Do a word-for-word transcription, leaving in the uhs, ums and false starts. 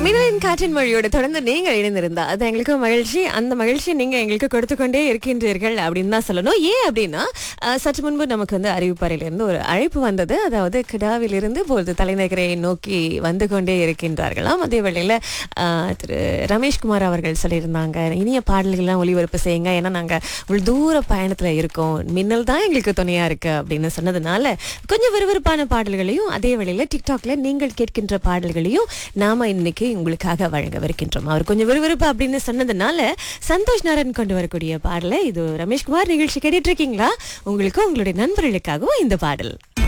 மினலின் காற்றின் மொழியோட தொடர்ந்து நீங்கள் இணைந்திருந்தா அது எங்களுக்கு மகிழ்ச்சி. அந்த மகிழ்ச்சியை நீங்க எங்களுக்கு கொடுத்து கொண்டே இருக்கின்றீர்கள் அப்படின்னு தான் சொல்லணும். ஏன் அப்படின்னா அஹ், சற்று முன்பு நமக்கு வந்து அறிவிப்பறையிலிருந்து ஒரு அழைப்பு வந்தது. அதாவது கிடாவிலிருந்து இப்பொழுது தலைநகரை நோக்கி வந்து கொண்டே இருக்கின்றார்களாம். அதே வேளையில அஹ், திரு ரமேஷ்குமார் அவர்கள் சொல்லியிருந்தாங்க, இனிய பாடல்கள்லாம் ஒளிபரப்பு செய்யுங்க, ஏன்னா நாங்க ஒரு தூர பயணத்துல இருக்கோம், மின்னல் தான் எங்களுக்கு துணையா இருக்கு அப்படின்னு சொன்னதுனால கொஞ்சம் விறுவிறுப்பான பாடல்களையும் அதே வேளையில டிக்டாக்ல நீங்கள் கேட்கின்ற பாடல்களையும் நாம இன்னைக்கு உங்களுக்காக வழங்கவிருக்கின்றோம். அவர் கொஞ்சம் விறுவிறுப்பு அப்படின்னு சொன்னதுனால சந்தோஷ் நாராயண் கொண்டு வரக்கூடிய பாடலை இது ரமேஷ்குமார் நிகழ்ச்சி கேட்டுட்டு இருக்கீங்களா? உங்களுக்கும் உங்களுடைய நண்பர்களுக்காகவும் இந்த பாடல்.